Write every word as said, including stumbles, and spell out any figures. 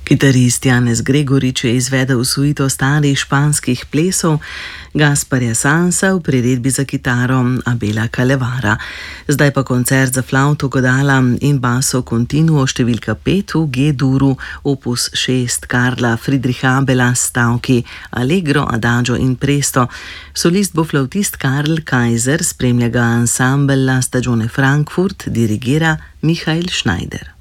Kitarist Janez Gregorič je izvedel suito starih španskih plesov Gasparja Sansa v priredbi za kitaro Abela Kalevara. Zdaj pa koncert za flavto, godala in baso continuo številka pet v G-duru opus šest Karla Friedricha Abela stavki Allegro, Adagio in Presto. Solist bo flavtist Karl Kaiser, spremlja ga ansambel La Stagione Frankfurt, dirigira Michael Schneider.